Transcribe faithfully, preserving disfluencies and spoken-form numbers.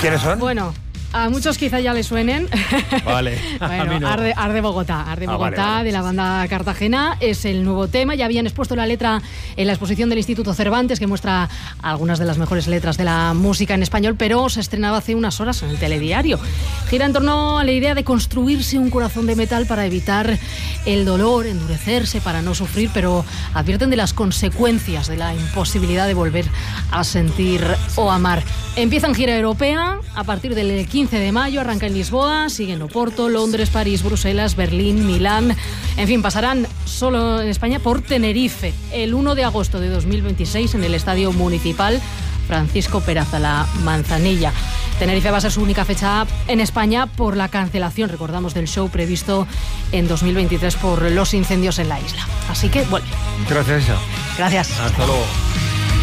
¿Quiénes son? Bueno, a muchos quizá ya les suenen. Vale. Bueno, no. Arde, Arde Bogotá, Arde Ah, Bogotá, vale, vale. de la banda Cartagena, es el nuevo tema. Ya habían expuesto la letra en la exposición del Instituto Cervantes, que muestra algunas de las mejores letras de la música en español, pero se estrenaba hace unas horas en el telediario. Gira en torno a la idea de construirse un corazón de metal para evitar el dolor, endurecerse para no sufrir, pero advierten de las consecuencias de la imposibilidad de volver a sentir o amar. Empiezan gira europea a partir del quince de mayo, arranca en Lisboa, sigue en Oporto, Londres, París, Bruselas, Berlín, Milán. En fin, pasarán solo en España por Tenerife el uno de agosto de dos mil veintiséis en el Estadio Municipal Francisco Peraza, la Manzanilla. Tenerife va a ser su única fecha en España por la cancelación, recordamos, del show previsto en dos mil veintitrés por los incendios en la isla. Así que, bueno. Gracias, Isa. Gracias. Hasta luego.